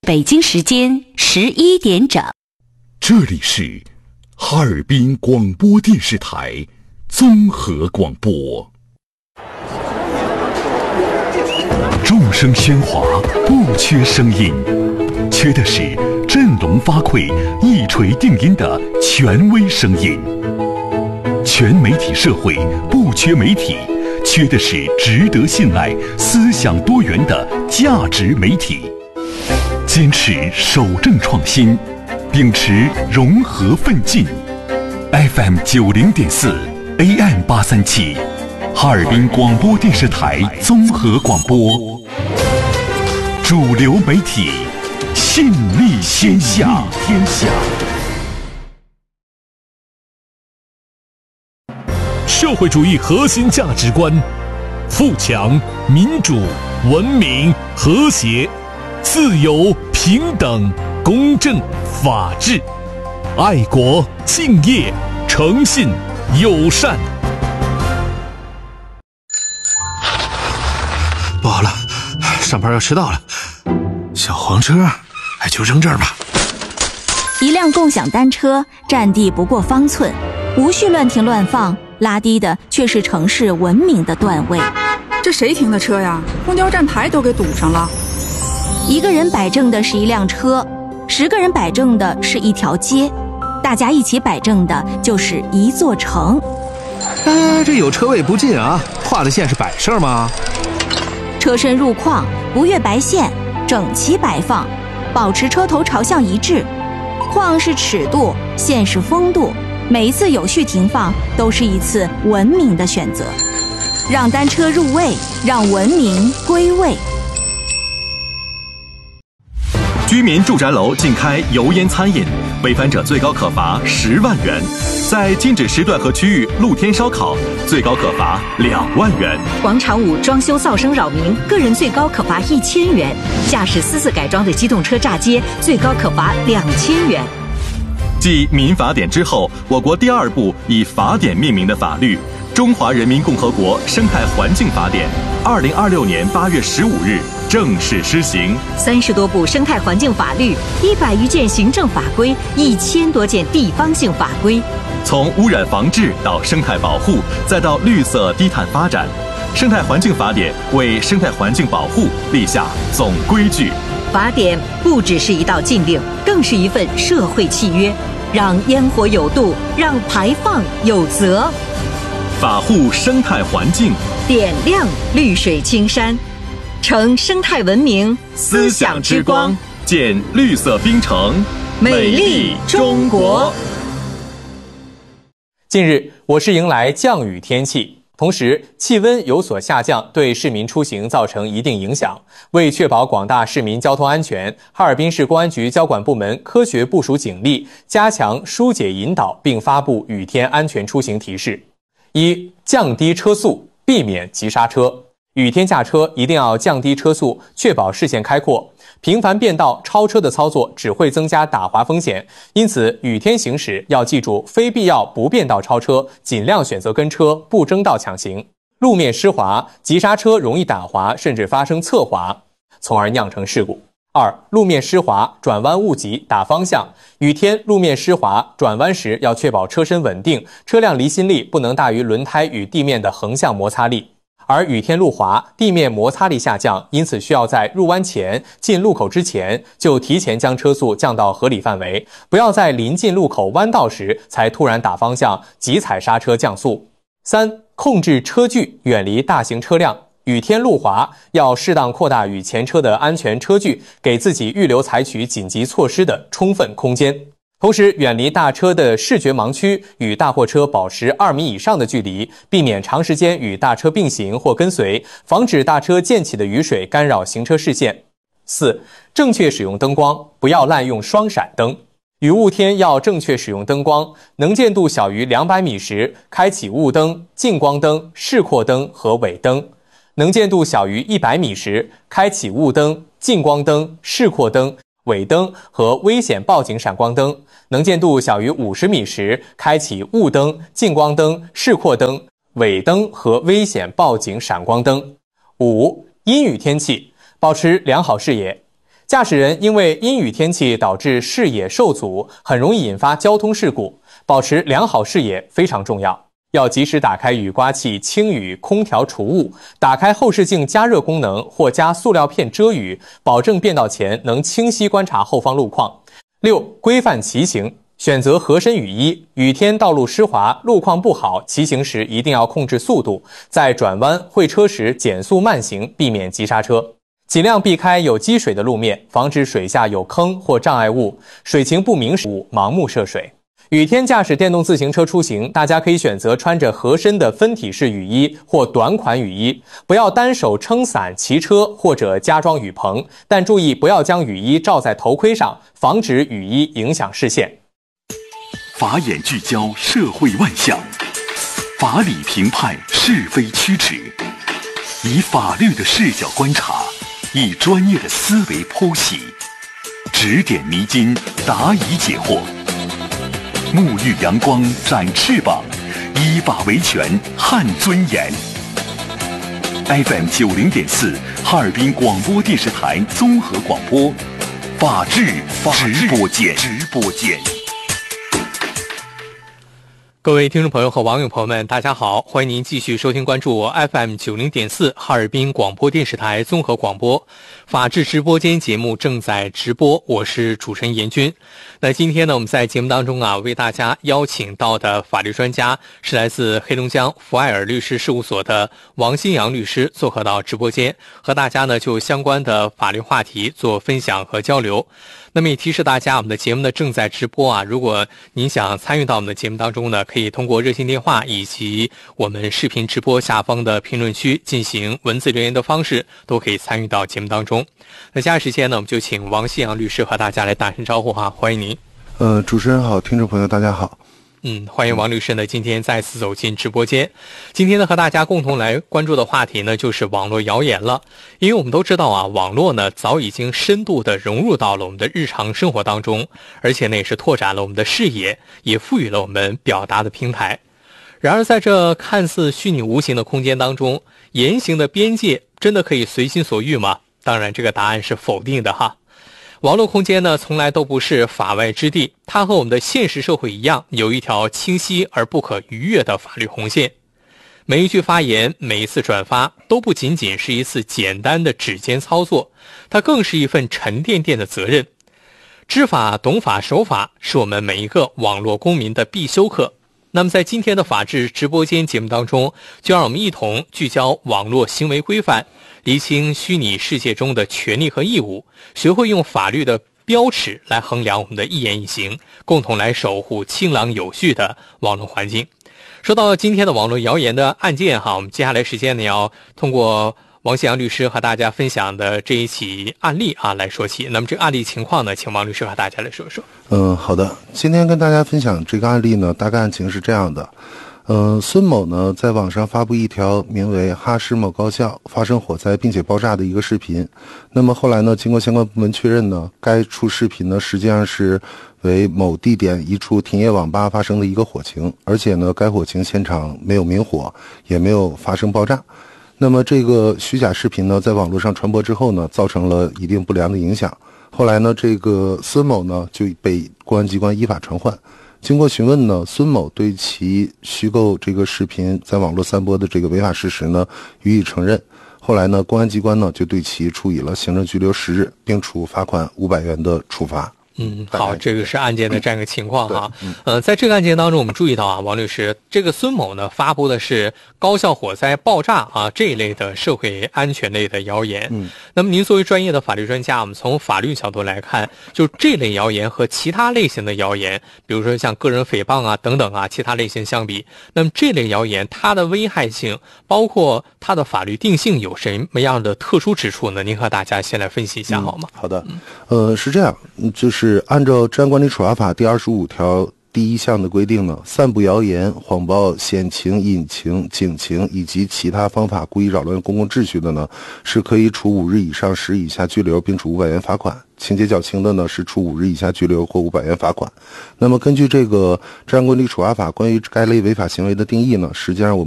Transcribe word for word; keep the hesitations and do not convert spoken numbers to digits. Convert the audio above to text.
北京时间十一点整。 这里是哈尔滨广播电视台综合广播。众声喧哗，不缺声音，缺的是振聋发聩、一锤定音的权威声音。全媒体社会不缺媒体，缺的是值得信赖、思想多元的价值媒体。坚持守正创新，秉持融合奋进。F M 九零点四 A M 八三七，哈尔滨广播电视台综合广播，主流媒体，信力天下天下。 社会主义核心价值观：富强、民主、文明、和谐、自由、平等、公正、法治、爱国、敬业、诚信、友善。 不好了，上班要迟到了，小黄车，哎，就扔这儿吧。 一辆共享单车占地不过方寸，无序乱停乱放，拉低的却是城市文明的段位。 这谁停的车呀？公交站台都给堵上了。 一个人摆正的是一辆车，十个人摆正的是一条街，大家一起摆正的就是一座城。 哎，这有车位不进啊，画的线是摆设吗？ 车身入框，不越白线，整齐摆放，保持车头朝向一致。框是尺度，线是风度，每一次有序停放都是一次文明的选择。让单车入位，让文明归位。 居民住宅楼禁开油烟餐饮，违反者最高可罚十万元；在禁止时段和区域露天烧烤，最高可罚两万元。 广场舞装修噪声扰民，个人最高可罚一千元；驾驶私自改装的机动车炸街，最高可罚两千元。 继民法典之后，我国第二部以法典命名的法律《中华人民共和国生态环境法典》，二零二六年八月十五日正式施行。 三十多部生态环境法律，一百余件行政法规，一千多件地方性法规。 从污染防治到生态保护，再到绿色低碳发展，生态环境法典为生态环境保护立下总规矩。 法典不只是一道禁令，更是一份社会契约，让烟火有度，让排放有责。 法护生态环境， 点亮绿水青山，成生态文明思想之光，建绿色冰城，美丽中国。 近日，我市迎来降雨天气，同时气温有所下降，对市民出行造成一定影响。为确保广大市民交通安全，哈尔滨市公安局交管部门科学部署警力，加强疏解引导，并发布雨天安全出行提示。一、降低车速，避免急刹车。雨天驾车一定要降低车速，确保视线开阔。频繁变道、超车的操作只会增加打滑风险，因此雨天行驶要记住，非必要不变道超车，尽量选择跟车，不争道抢行。路面湿滑，急刹车容易打滑，甚至发生侧滑，从而酿成事故。二、路面湿滑，转弯误急打方向。雨天路面湿滑，转弯时要确保车身稳定，车辆离心力不能大于轮胎与地面的横向摩擦力。而雨天路滑，地面摩擦力下降，因此需要在入弯前、进路口之前就提前将车速降到合理范围，不要在临近路口弯道时才突然打方向、急踩刹车降速。三、控制车距，远离大型车辆。雨天路滑，要适当扩大与前车的安全车距，给自己预留采取紧急措施的充分空间。同时，远离大车的视觉盲区，与大货车保持二米以上的距离，避免长时间与大车并行或跟随，防止大车溅起的雨水干扰行车视线。四、正确使用灯光，不要滥用双闪灯。雨雾天要正确使用灯光，能见度小于两百米时，开启雾灯、近光灯、示廓灯和尾灯；能见度小于一百米时，开启雾灯、近光灯、示廓灯、尾灯和危险报警闪光灯；能见度小于五十米时，开启雾灯、近光灯、示廓灯、尾灯和危险报警闪光灯。五、阴雨天气，保持良好视野。 驾驶人因为阴雨天气导致视野受阻，很容易引发交通事故，保持良好视野非常重要。要及时打开雨刮器清雨空调除雾，打开后视镜加热功能或加塑料片遮雨，保证变道前能清晰观察后方路况。六、规范骑行，选择合身雨衣。雨天道路湿滑，路况不好，骑行时一定要控制速度，在转弯会车时减速慢行，避免急刹车。尽量避开有积水的路面，防止水下有坑或障碍物，水情不明时盲目涉水。雨天驾驶电动自行车出行，大家可以选择穿着合身的分体式雨衣或短款雨衣，不要单手撑伞骑车或者加装雨棚，但注意不要将雨衣罩在头盔上，防止雨衣影响视线。 法眼聚焦社会万象，法理评判是非曲直，以法律的视角观察，以专业的思维剖析，指点迷津，答疑解惑。沐浴阳光展翅膀，依法维权撼尊严。F M 九零点四，哈尔滨广播电视台综合广播，法治直播间。直播间。 各位听众朋友和网友朋友们，大家好，欢迎您继续收听关注 F M 九零点四 哈尔滨广播电视台综合广播法治直播间节目正在直播，我是主持人严军。那今天呢，我们在节目当中啊，为大家邀请到的法律专家是来自黑龙江福爱尔律师事务所的王新阳律师，做客到直播间，和大家呢就相关的法律话题做分享和交流。那么也提示大家，我们的节目呢正在直播啊，如果您想参与到我们的节目当中呢，可以通过热线电话以及我们视频直播下方的评论区进行文字留言的方式，都可以参与到节目当中。那接下来时间呢，我们就请王新阳律师和大家来打声招呼哈，欢迎您。 呃，主持人好，听众朋友大家好。 嗯，欢迎王律师呢今天再次走进直播间。今天呢和大家共同来关注的话题呢就是网络谣言了。因为我们都知道啊，网络呢早已经深度的融入到了我们的日常生活当中，而且呢也是拓展了我们的视野，也赋予了我们表达的平台。然而在这看似虚拟无形的空间当中，言行的边界真的可以随心所欲吗？当然这个答案是否定的哈。网络空间呢，从来都不是法外之地，它和我们的现实社会一样，有一条清晰而不可逾越的法律红线。每一句发言，每一次转发，都不仅仅是一次简单的指尖操作，它更是一份沉甸甸的责任。知法、懂法、守法，是我们每一个网络公民的必修课。那么在今天的法治直播间节目当中，就让我们一同聚焦网络行为规范，厘清虚拟世界中的权利和义务，学会用法律的标尺来衡量我们的一言一行，共同来守护清朗有序的网络环境。说到今天的网络谣言的案件哈，我们接下来时间呢要通过王新阳律师和大家分享的这一起案例啊来说起。那么这个案例情况呢，请王律师和大家来说说。 嗯，好的。今天跟大家分享这个案例呢，大概案情是这样的。呃，孙某呢在网上发布一条名为哈师某高校发生火灾并且爆炸的一个视频。那么后来呢，经过相关部门确认呢，该处视频呢实际上是为某地点一处停业网吧发生的一个火情，而且呢该火情现场没有明火，也没有发生爆炸。那么这个虚假视频呢在网络上传播之后呢，造成了一定不良的影响。后来呢，这个孙某呢就被公安机关依法传唤。经过询问呢，孙某对其虚构这个视频在网络散播的这个违法事实呢予以承认。后来呢，公安机关呢就对其处以了行政拘留十日，并处罚款五百元的处罚。 嗯，好，这个是案件的这样一个情况哈。嗯，呃，在这个案件当中，我们注意到啊，王律师，这个孙某呢发布的是高校火灾爆炸啊这一类的社会安全类的谣言。嗯，那么您作为专业的法律专家，我们从法律角度来看，就这类谣言和其他类型的谣言，比如说像个人诽谤啊等等啊其他类型相比，那么这类谣言它的危害性，包括它的法律定性有什么样的特殊之处呢？您和大家先来分析一下好吗？ 嗯、好的，呃，是这样，就是是按照《治安管理处罚法》第二十五条第一项的规定呢，散布谣言、谎报险情、隐情、警情以及其他方法故意扰乱公共秩序的呢，是可以处五日以上十日以下拘留，并处五百元罚款。情节较轻的呢，是处五日以下拘留或五百元罚款。那么根据这个《治安管理处罚法》关于该类违法行为的定义呢，实际上我们